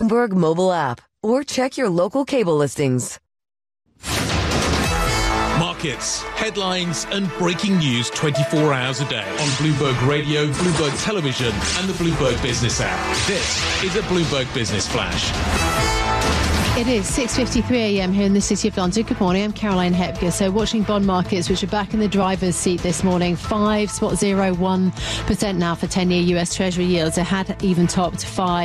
Bloomberg mobile app or check your local cable listings. Markets, headlines and breaking news 24 hours a day on Bloomberg Radio, Bloomberg Television and the Bloomberg Business app. This is a Bloomberg Business Flash. It is 6:53 a.m. here in the City of London. Good morning, I'm Caroline Hepker. So watching bond markets, which are back in the driver's seat this morning, 5.01% now for 10-year US Treasury yields. It had even topped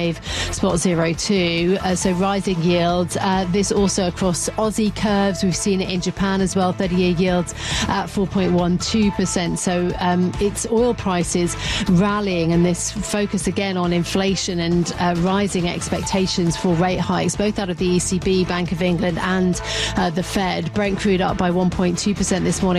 5.02. So rising yields. This also across Aussie curves. We've seen it in Japan as well, 30-year yields at 4.12%. So it's oil prices rallying, and this focus again on inflation and rising expectations for rate hikes, both out of the ECB, Bank of England and the Fed. Brent crude up by 1.2% this morning,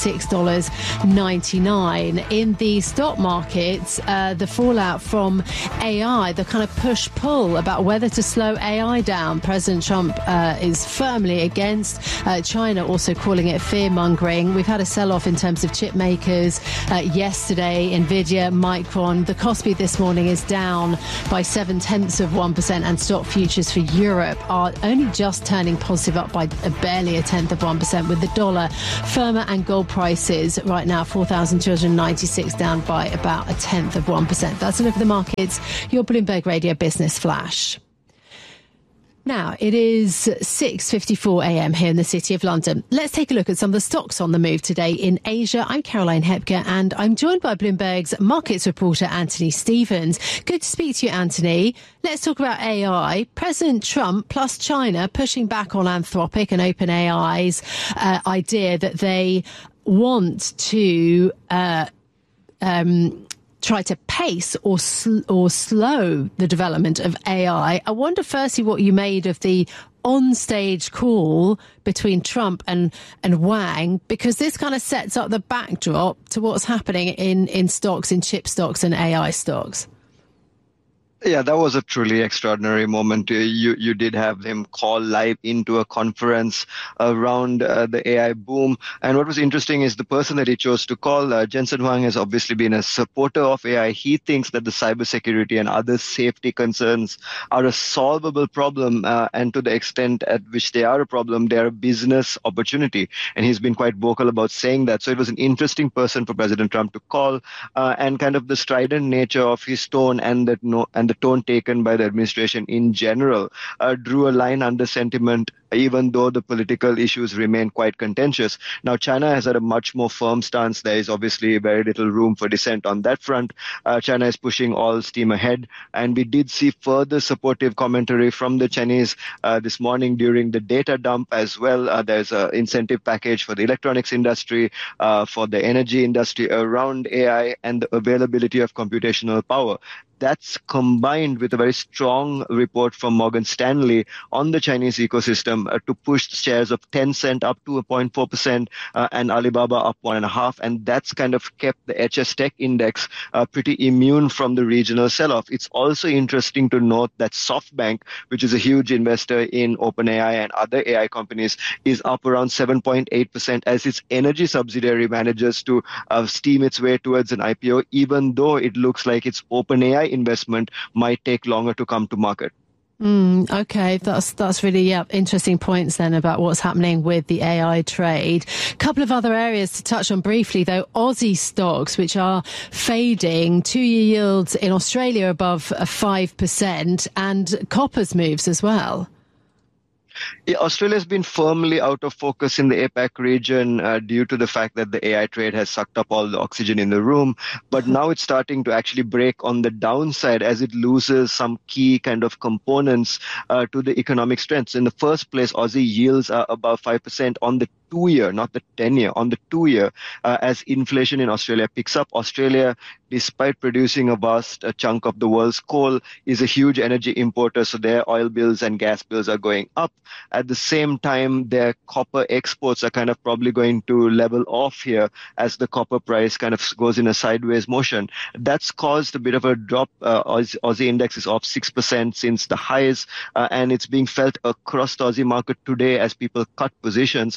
$106.99. In the stock markets, the fallout from AI, the kind of push-pull about whether to slow AI down. President Trump is firmly against. China also calling it fear-mongering. We've had a sell-off in terms of chip makers yesterday, Nvidia, Micron. The Kospi this morning is down by 0.7%, and stock futures for Europe are only just turning positive, up by barely 0.1%, with the dollar firmer and gold prices right now 4,296 down by about 0.1%. That's a look at the markets. Your Bloomberg Radio Business Flash. Now, it is 6:54 a.m. here in the City of London. Let's take a look at some of the stocks on the move today in Asia. I'm Caroline Hepker, and I'm joined by Bloomberg's markets reporter, Anthony Stevens. Good to speak to you, Anthony. Let's talk about AI. President Trump plus China pushing back on Anthropic and OpenAI's idea that they want to try to pace or slow the development of AI. I wonder firstly what you made of the on-stage call between Trump and Wang, because this kind of sets up the backdrop to what's happening in stocks, in chip stocks and AI stocks. Yeah, that was a truly extraordinary moment. You did have him call live into a conference around the AI boom. And what was interesting is the person that he chose to call, Jensen Huang, has obviously been a supporter of AI. He thinks that the cybersecurity and other safety concerns are a solvable problem. And to the extent at which they are a problem, they are a business opportunity. And he's been quite vocal about saying that. So it was an interesting person for President Trump to call, and kind of the strident nature of his tone and the tone taken by the administration in general drew a line under sentiment, even though the political issues remain quite contentious. Now, China has had a much more firm stance. There is obviously very little room for dissent on that front. China is pushing all steam ahead. And we did see further supportive commentary from the Chinese this morning during the data dump as well. There's an incentive package for the electronics industry, for the energy industry around AI and the availability of computational power. That's combined with a very strong report from Morgan Stanley on the Chinese ecosystem to push shares of Tencent up to 0.4% and Alibaba up 1.5%. And that's kind of kept the HS Tech Index pretty immune from the regional sell-off. It's also interesting to note that SoftBank, which is a huge investor in OpenAI and other AI companies, is up around 7.8% as its energy subsidiary manages to steam its way towards an IPO, even though it looks like its OpenAI investment might take longer to come to market. Okay, that's really interesting points then about what's happening with the AI trade. A couple of other areas to touch on briefly, though. Aussie stocks, which are fading, 2-year yields in Australia above 5%, and copper's moves as well. Yeah, Australia has been firmly out of focus in the APAC region due to the fact that the AI trade has sucked up all the oxygen in the room. But now it's starting to actually break on the downside as it loses some key kind of components to the economic strengths. In the first place, Aussie yields are above 5% on the 2-year, not the 10-year, on the 2-year, as inflation in Australia picks up. Australia, despite producing a vast chunk of the world's coal, is a huge energy importer, so their oil bills and gas bills are going up. At the same time, their copper exports are kind of probably going to level off here as the copper price kind of goes in a sideways motion. That's caused a bit of a drop. Aussie index is off 6% since the highs, and it's being felt across the Aussie market today as people cut positions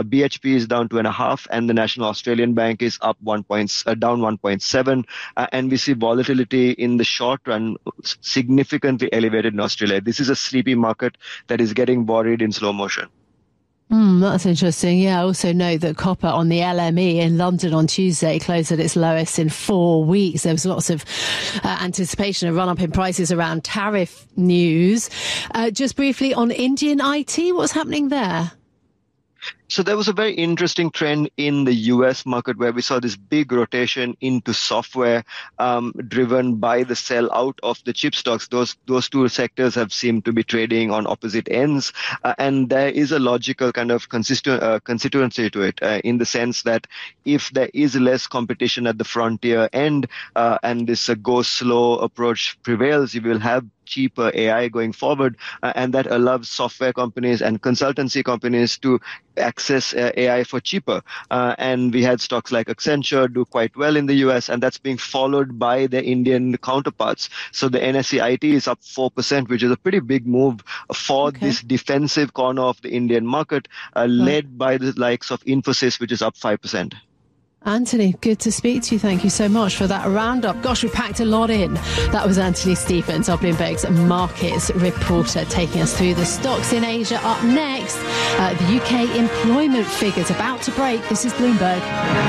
BHP is down 2.5%, and the National Australian Bank is up down 1.7%. And we see volatility in the short run significantly elevated in Australia. This is a sleepy market that is getting buried in slow motion. That's interesting. Yeah, I also note that copper on the LME in London on Tuesday closed at its lowest in 4 weeks. There was lots of anticipation of run-up in prices around tariff news. Just briefly on Indian IT, what's happening there? So there was a very interesting trend in the US market where we saw this big rotation into software driven by the sell out of the chip stocks. Those two sectors have seemed to be trading on opposite ends. And there is a logical kind of constituency to it in the sense that if there is less competition at the frontier end and this go slow approach prevails, you will have cheaper AI going forward, and that allows software companies and consultancy companies to access AI for cheaper. And we had stocks like Accenture do quite well in the US, and that's being followed by their Indian counterparts. So the NSE IT is up 4%, which is a pretty big move for this defensive corner of the Indian market, led by the likes of Infosys, which is up 5%. Anthony, good to speak to you. Thank you so much for that roundup. Gosh, we packed a lot in. That was Anthony Stephens, our Bloomberg's markets reporter, taking us through the stocks in Asia. Up next, the UK employment figures about to break. This is Bloomberg.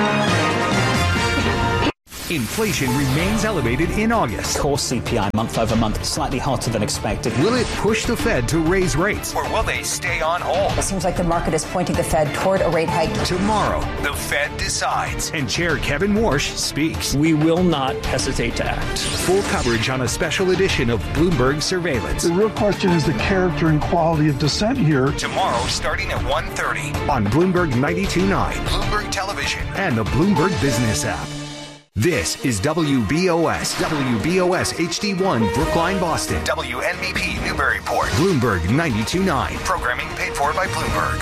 Inflation remains elevated in August. Core CPI month over month slightly hotter than expected. Will it push the Fed to raise rates, or will they stay on hold? It seems like the market is pointing the Fed toward a rate hike. Tomorrow, the Fed decides, and Chair Kevin Warsh speaks. We will not hesitate to act. Full coverage on a special edition of Bloomberg Surveillance. The real question is the character and quality of dissent here. Tomorrow, starting at 1:30 on Bloomberg 92.9, Bloomberg Television, and the Bloomberg Business app. This is WBOS HD1 Brookline, Boston, WNBP Newburyport, Bloomberg 92.9. Programming paid for by Bloomberg.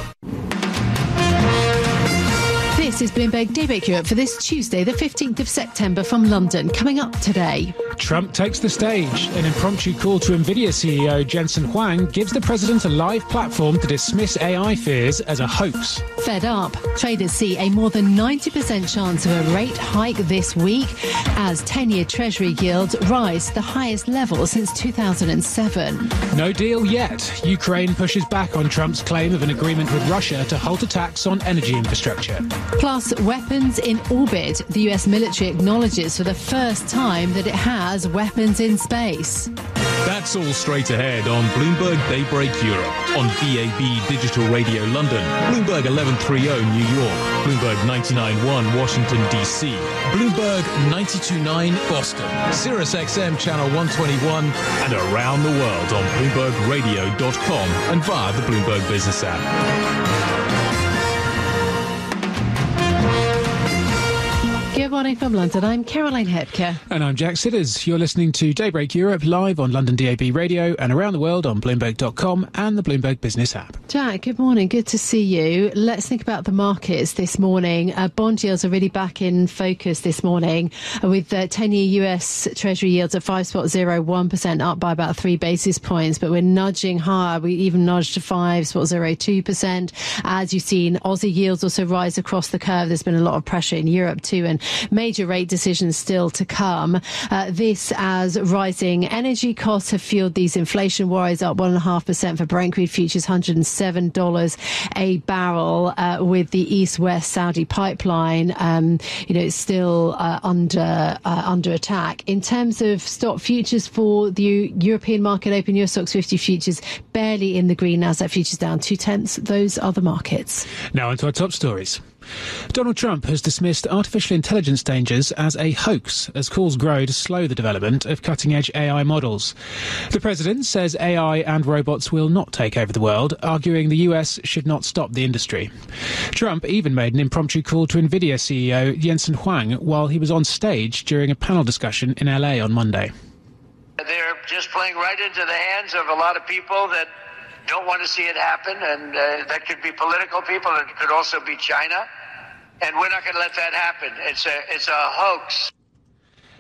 This is Bloomberg Daybreak Europe for this Tuesday, the 15th of September from London. Coming up today. Trump takes the stage. An impromptu call to NVIDIA CEO Jensen Huang gives the president a live platform to dismiss AI fears as a hoax. Fed up. Traders see a more than 90% chance of a rate hike this week as 10-year Treasury yields rise to the highest level since 2007. No deal yet. Ukraine pushes back on Trump's claim of an agreement with Russia to halt attacks on energy infrastructure. Plus, weapons in orbit. The US military acknowledges for the first time that it has weapons in space. That's all straight ahead on Bloomberg Daybreak Europe, on DAB Digital Radio London, Bloomberg 1130 New York, Bloomberg 99.1 Washington, D.C., Bloomberg 92.9 Boston, Sirius XM Channel 121, and around the world on BloombergRadio.com and via the Bloomberg Business app. Good morning from London. I'm Caroline Hepker. And I'm Jack Sidders. You're listening to Daybreak Europe live on London DAB Radio and around the world on Bloomberg.com and the Bloomberg Business app. Jack, good morning. Good to see you. Let's think about the markets this morning. Bond yields are really back in focus this morning with 10-year US Treasury yields at 5.01%, up by about 3 basis points, but we're nudging higher. We even nudged to 5.02%. As you've seen, Aussie yields also rise across the curve. There's been a lot of pressure in Europe too, and major rate decisions still to come. This as rising energy costs have fueled these inflation worries, up 1.5% for Brent crude futures, $107 a barrel, with the East-West Saudi pipeline, still under attack. In terms of stock futures for the European market open, US Stocks 50 futures barely in the green. Nasdaq futures down 0.2. Those are the markets. Now onto our top stories. Donald Trump has dismissed artificial intelligence dangers as a hoax as calls grow to slow the development of cutting-edge AI models. The president says AI and robots will not take over the world, arguing the US should not stop the industry. Trump even made an impromptu call to NVIDIA CEO Jensen Huang while he was on stage during a panel discussion in LA on Monday. They're just playing right into the hands of a lot of people that don't want to see it happen, and that could be political people, and it could also be China, and we're not going to let that happen. It's a hoax.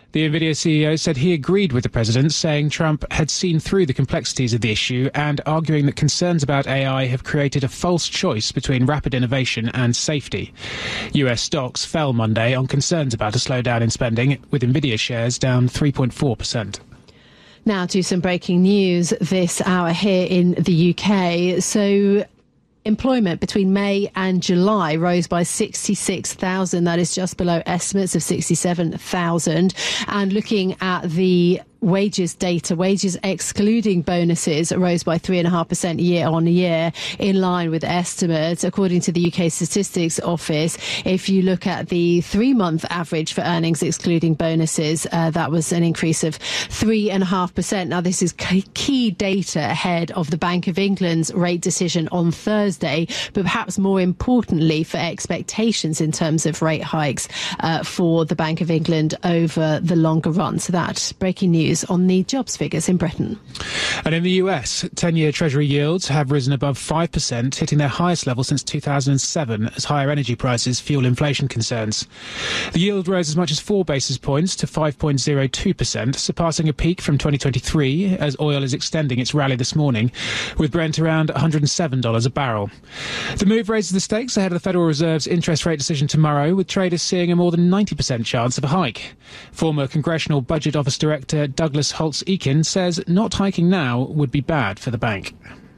The Nvidia CEO said he agreed with the president, saying Trump had seen through the complexities of the issue and arguing that concerns about AI have created a false choice between rapid innovation and safety. US stocks fell Monday on concerns about a slowdown in spending, with Nvidia shares down 3.4%. Now to some breaking news this hour here in the UK. So employment between May and July rose by 66,000. That is just below estimates of 67,000. And looking at the wages data, wages excluding bonuses rose by 3.5% year on year, in line with estimates. According to the UK Statistics Office, if you look at the 3-month average for earnings excluding bonuses, that was an increase of 3.5%. Now, this is key data ahead of the Bank of England's rate decision on Thursday, but perhaps more importantly for expectations in terms of rate hikes for the Bank of England over the longer run. So that breaking news on the jobs figures in Britain. And in the US, 10-year Treasury yields have risen above 5%, hitting their highest level since 2007 as higher energy prices fuel inflation concerns. The yield rose as much as 4 basis points to 5.02%, surpassing a peak from 2023 as oil is extending its rally this morning, with Brent around $107 a barrel. The move raises the stakes ahead of the Federal Reserve's interest rate decision tomorrow, with traders seeing a more than 90% chance of a hike. Former Congressional Budget Office Director Douglas Holtz-Eakin says not hiking now would be bad for the bank.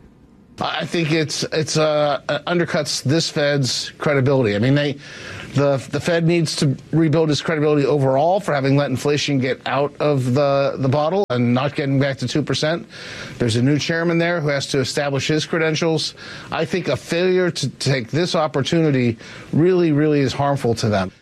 I think it undercuts this Fed's credibility. I mean, the Fed needs to rebuild its credibility overall for having let inflation get out of the bottle and not getting back to 2%. There's a new chairman there who has to establish his credentials. I think a failure to take this opportunity really, really is harmful to them.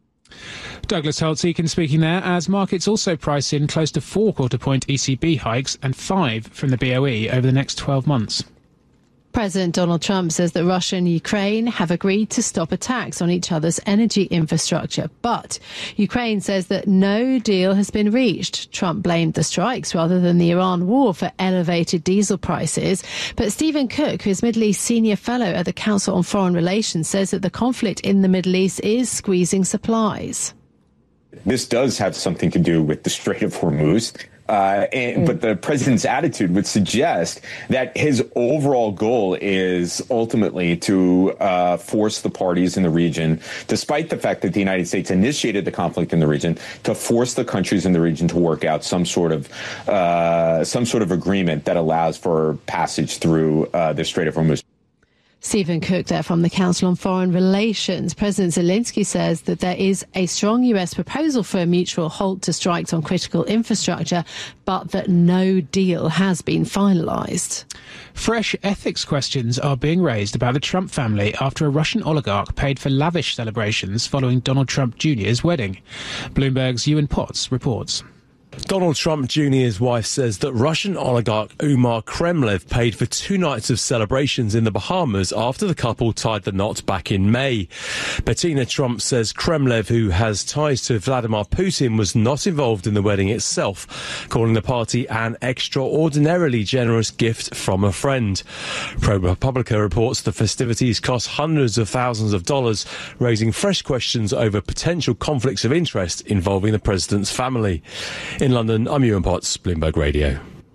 Douglas Holtz-Eakin speaking there as markets also price in close to 4 quarter-point ECB hikes and 5 from the BOE over the next 12 months. President Donald Trump says that Russia and Ukraine have agreed to stop attacks on each other's energy infrastructure. But Ukraine says that no deal has been reached. Trump blamed the strikes rather than the Iran war for elevated diesel prices. But Stephen Cook, who is Middle East Senior Fellow at the Council on Foreign Relations, says that the conflict in the Middle East is squeezing supplies. This does have something to do with the Strait of Hormuz. But the president's attitude would suggest that his overall goal is ultimately to force the parties in the region, despite the fact that the United States initiated the conflict in the region, to force the countries in the region to work out some sort of agreement that allows for passage through the Strait of Hormuz. Stephen Cook there from the Council on Foreign Relations. President Zelensky says that there is a strong US proposal for a mutual halt to strikes on critical infrastructure, but that no deal has been finalised. Fresh ethics questions are being raised about the Trump family after a Russian oligarch paid for lavish celebrations following Donald Trump Jr.'s wedding. Bloomberg's Ewan Potts reports. Donald Trump Jr.'s wife says that Russian oligarch Umar Kremlev paid for 2 nights of celebrations in the Bahamas after the couple tied the knot back in May. Bettina Trump says Kremlev, who has ties to Vladimir Putin, was not involved in the wedding itself, calling the party an extraordinarily generous gift from a friend. ProPublica reports the festivities cost hundreds of thousands of dollars, raising fresh questions over potential conflicts of interest involving the president's family. In London, I'm Ewan Potts, Bloomberg Radio.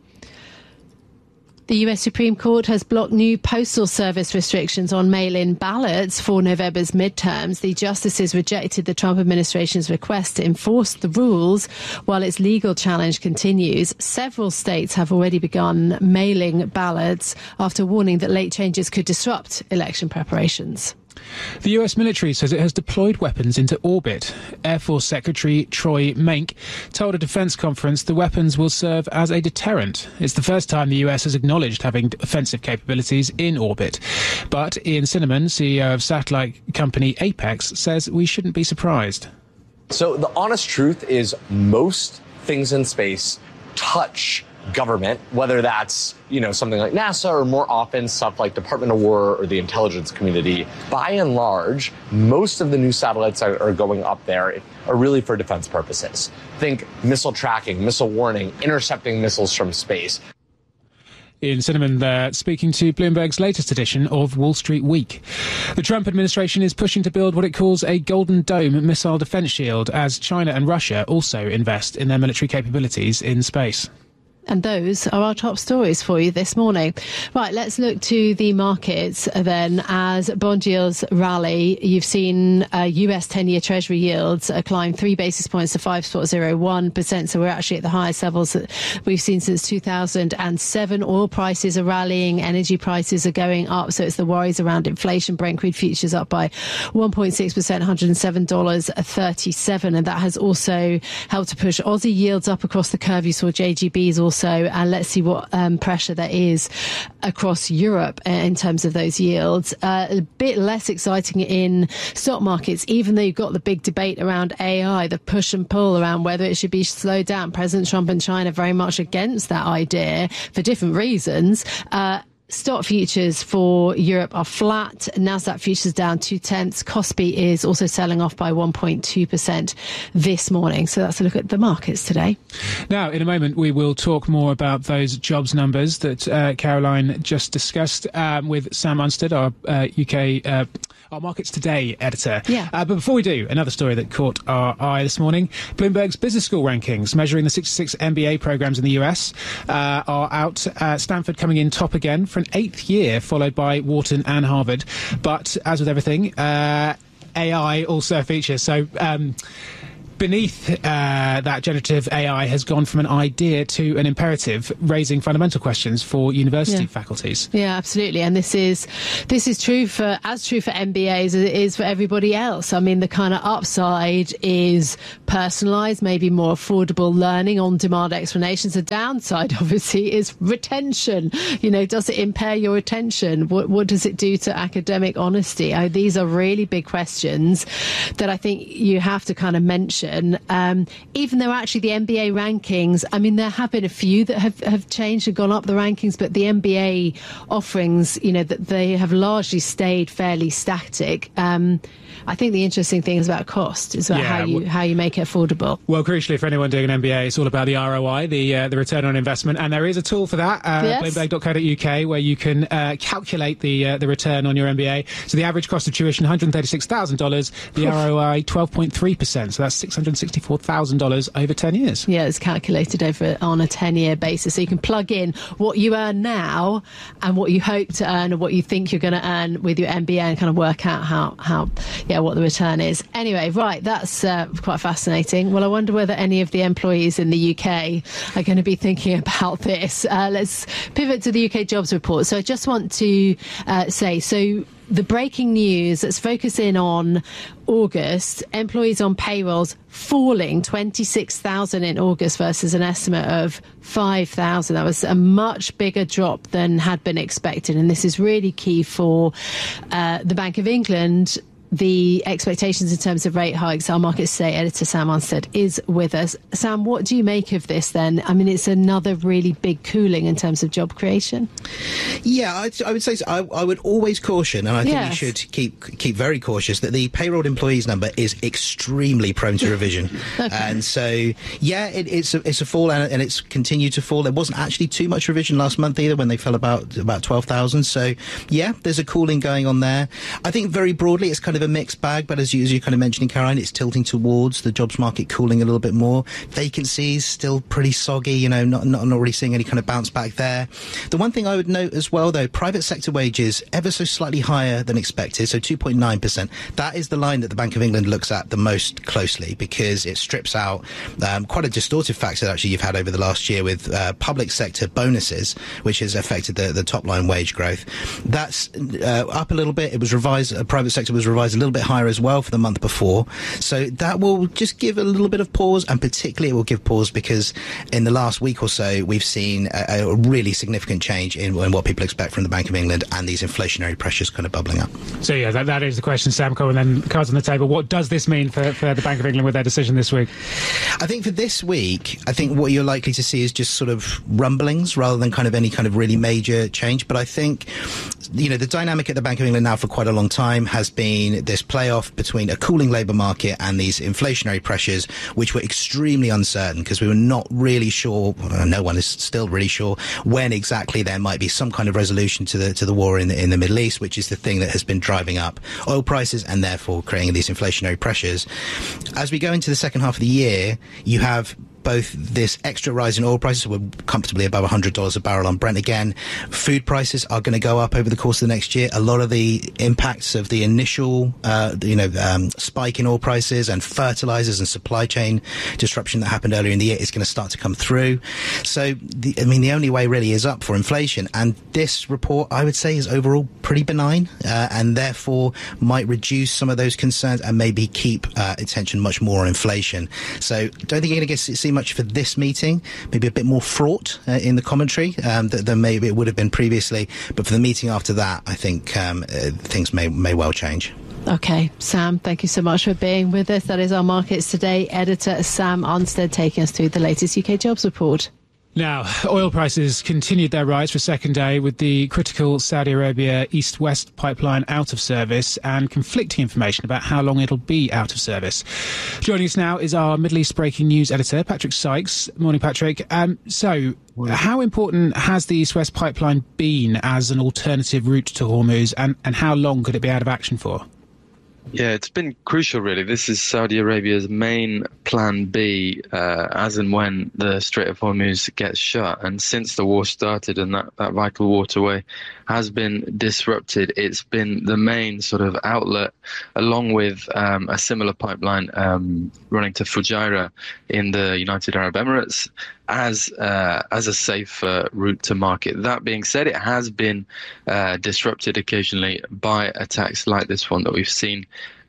The US Supreme Court has blocked new postal service restrictions on mail-in ballots for November's midterms. The justices rejected the Trump administration's request to enforce the rules while its legal challenge continues. Several states have already begun mailing ballots after warning that late changes could disrupt election preparations. The US military says it has deployed weapons into orbit. Air Force Secretary Troy Menck told a defence conference the weapons will serve as a deterrent. It's the first time the US has acknowledged having offensive capabilities in orbit. But Ian Cinnamon, CEO of satellite company Apex, says we shouldn't be surprised. So the honest truth is most things in space touch government, whether that's, something like NASA or more often stuff like Department of War or the intelligence community. By and large, most of the new satellites that are going up there are really for defense purposes. Think missile tracking, missile warning, intercepting missiles from space. Ian Cinnamon there, speaking to Bloomberg's latest edition of Wall Street Week. The Trump administration is pushing to build what it calls a Golden Dome missile defence shield as China and Russia also invest in their military capabilities in space. And those are our top stories for you this morning. Right, let's look to the markets then as bond yields rally. You've seen US 10-year Treasury yields climb 3 basis points to 5.01%. So we're actually at the highest levels that we've seen since 2007. Oil prices are rallying. Energy prices are going up. So it's the worries around inflation. Brent crude futures up by 1.6%, $107.37. And that has also helped to push Aussie yields up across the curve. You saw JGBs also. And let's see what pressure there is across Europe in terms of those yields. A bit less exciting in stock markets, even though you've got the big debate around AI, the push and pull around whether it should be slowed down. President Trump and China very much against that idea for different reasons. Stock futures for Europe are flat. Nasdaq futures down 0.2. Kospi is also selling off by 1.2% this morning. So that's a look at the markets today. Now, in a moment, we will talk more about those jobs numbers that Caroline just discussed with Sam Unstead, our our Markets Today editor. Yeah. But before we do, another story that caught our eye this morning. Bloomberg's business school rankings measuring the 66 MBA programs in the US are out. Stanford coming in top again for an 8th year, followed by Wharton and Harvard. But as with everything, AI also features. So beneath that generative AI has gone from an idea to an imperative, raising fundamental questions for university faculties. Yeah, absolutely. And this is true for MBAs as it is for everybody else. I mean, the kind of upside is personalised, maybe more affordable learning, on-demand explanations. The downside, obviously, is retention. You know, does it impair your retention? What does it do to academic honesty? These are really big questions that I think you have to kind of mention. Even though actually the MBA rankings, I mean, there have been a few that have changed and gone up the rankings, but the MBA offerings, you know, that they have largely stayed fairly static. I think the interesting thing is about cost, is about how you make it affordable. Well, crucially for anyone doing an MBA, it's all about the ROI, the return on investment, and there is a tool for that, bloomberg.co.uk, where you can calculate the return on your MBA. So the average cost of tuition, $136,000, the ROI 12.3%, so that's $664,000 over 10 years. Yeah, it's calculated on a 10-year basis, so you can plug in what you earn now and what you hope to earn and what you think you're going to earn with your MBA and kind of work out what the return is. Anyway, right, that's quite fascinating. Well, I wonder whether any of the employees in the UK are going to be thinking about this. Let's pivot to the UK jobs report. So I just want to say, the breaking news, let's focus in on August. Employees on payrolls falling 26,000 in August versus an estimate of 5,000. That was a much bigger drop than had been expected. And this is really key for the Bank of England. The expectations in terms of rate hikes. Our Markets Today editor Sam Unstead is with us. Sam, what do you make of this then? I mean, it's another really big cooling in terms of job creation. Yeah, I would say so. I would always caution, and I think you should keep very cautious, that the payroll employees number is extremely prone to revision. Okay. And so, it's a fall, and it's continued to fall. There wasn't actually too much revision last month either, when they fell about 12,000. So, there's a cooling going on there. I think very broadly it's kind of a mixed bag, but as you kind of mentioning, Caroline, it's tilting towards the jobs market cooling a little bit more. Vacancies still pretty soggy, you know, not really seeing any kind of bounce back there. The one thing I would note as well, though, private sector wages ever so slightly higher than expected, so 2.9%. That is the line that the Bank of England looks at the most closely, because it strips out quite a distorted factor actually you've had over the last year with public sector bonuses, which has affected the top line wage growth. That's up a little bit. It was revised, private sector was revised a little bit higher as well for the month before. So that will just give a little bit of pause, and particularly it will give pause because in the last week or so we've seen a really significant change in what people expect from the Bank of England, and these inflationary pressures kind of bubbling up. So that is the question, Sam Cole, and then cards on the table. What does this mean for the Bank of England with their decision this week? I think for this week, I think what you're likely to see is just sort of rumblings rather than kind of any kind of really major change. But I think the dynamic at the Bank of England now for quite a long time has been this playoff between a cooling labour market and these inflationary pressures, which were extremely uncertain because we were not really sure, no one is still really sure, when exactly there might be some kind of resolution to the war in the Middle East, which is the thing that has been driving up oil prices and therefore creating these inflationary pressures. As we go into the second half of the year, you have both this extra rise in oil prices, we're comfortably above $100 a barrel on Brent again. Food prices are going to go up over the course of the next year. A lot of the impacts of the initial, spike in oil prices and fertilizers and supply chain disruption that happened earlier in the year is going to start to come through. So, the only way really is up for inflation. And this report, I would say, is overall pretty benign and therefore might reduce some of those concerns and maybe keep attention much more on inflation. So, don't think you're going to see much for this meeting, maybe a bit more fraught in the commentary than maybe it would have been previously. But for the meeting after that, I think things may well change. Okay, Sam, thank you so much for being with us. That is our Markets Today editor, Sam Arnstead, taking us through the latest UK jobs report. Now, oil prices continued their rise for a second day with the critical Saudi Arabia East-West pipeline out of service and conflicting information about how long it'll be out of service. Joining us now is our Middle East breaking news editor, Patrick Sykes. Morning, Patrick. How important has the East-West pipeline been as an alternative route to Hormuz, and how long could it be out of action for? Yeah, it's been crucial, really. This is Saudi Arabia's main plan B as and when the Strait of Hormuz gets shut. And since the war started and that vital waterway has been disrupted, it's been the main sort of outlet, along with a similar pipeline running to Fujairah in the United Arab Emirates, as a safe route to market. That being said, it has been disrupted occasionally by attacks like this one that we've seen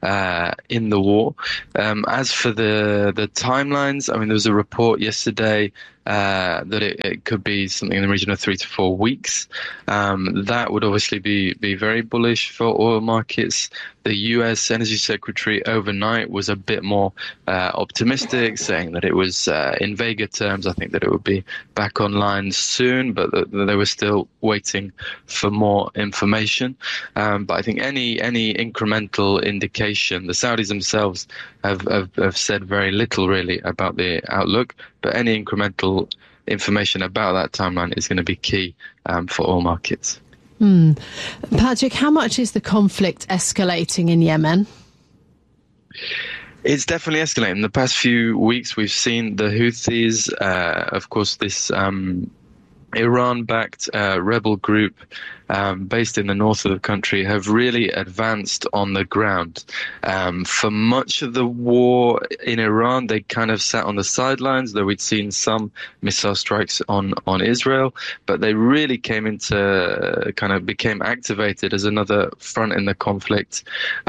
in the war. As for the timelines, I mean, there was a report yesterday that it could be something in the region of 3 to 4 weeks. That would obviously be very bullish for oil markets. The US Energy Secretary overnight was a bit more optimistic, saying that it was, in vaguer terms, I think that it would be back online soon, but that they were still waiting for more information. But I think any incremental indication, the Saudis themselves have said very little really about the outlook, but any incremental information about that timeline is going to be key for oil markets. Patrick, how much is the conflict escalating in Yemen? It's definitely escalating. In the past few weeks, we've seen the Houthis, of course, this Iran-backed rebel group based in the north of the country, have really advanced on the ground. For much of the war in Iran, they kind of sat on the sidelines, though we'd seen some missile strikes on Israel, but they really became activated as another front in the conflict.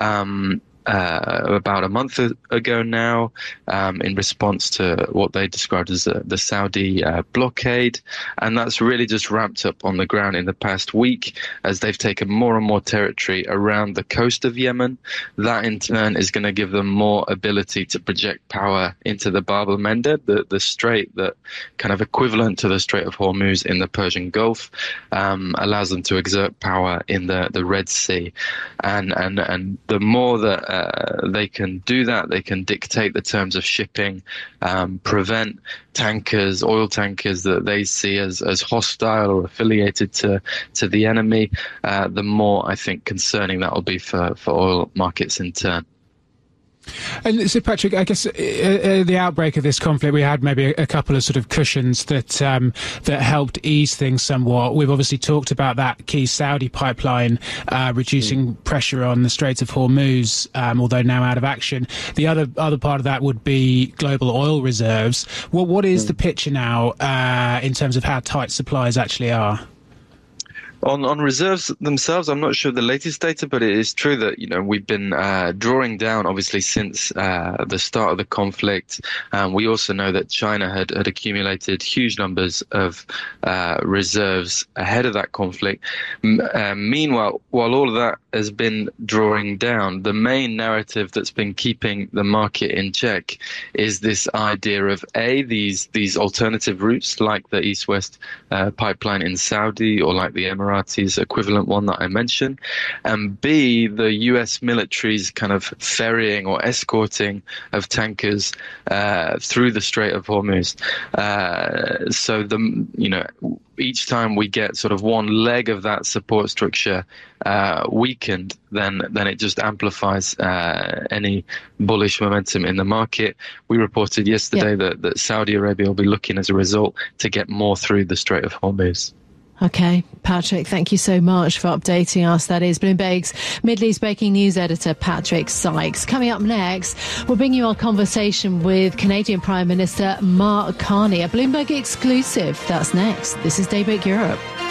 About a month ago now, in response to what they described as the Saudi blockade. And that's really just ramped up on the ground in the past week as they've taken more and more territory around the coast of Yemen. That in turn is going to give them more ability to project power into the Bab el-Mandeb, the strait that kind of equivalent to the Strait of Hormuz in the Persian Gulf, allows them to exert power in the Red Sea. And the more that they can do that, they can dictate the terms of shipping, prevent oil tankers that they see as hostile or affiliated to the enemy, the more, I think, concerning that will be for oil markets in turn. And so, Patrick, I guess the outbreak of this conflict, we had maybe a couple of sort of cushions that helped ease things somewhat. We've obviously talked about that key Saudi pipeline reducing pressure on the Strait of Hormuz, although now out of action. The other part of that would be global oil reserves. What is the picture now in terms of how tight supplies actually are? On reserves themselves, I'm not sure the latest data, but it is true that, we've been drawing down, obviously, since the start of the conflict. We also know that China had accumulated huge numbers of reserves ahead of that conflict. Meanwhile, while all of that has been drawing down. The main narrative that's been keeping the market in check is this idea of these alternative routes like the East-West pipeline in Saudi, or like the Emiratis equivalent one that I mentioned, and B, the US military's kind of ferrying or escorting of tankers through the Strait of Hormuz. So each time we get sort of one leg of that support structure weakened, then it just amplifies any bullish momentum in the market. We reported yesterday that Saudi Arabia will be looking as a result to get more through the Strait of Hormuz. Okay, Patrick, thank you so much for updating us. That is Bloomberg's Middle East breaking news editor, Patrick Sykes. Coming up next, we'll bring you our conversation with Canadian Prime Minister Mark Carney, a Bloomberg exclusive. That's next. This is Daybreak Europe.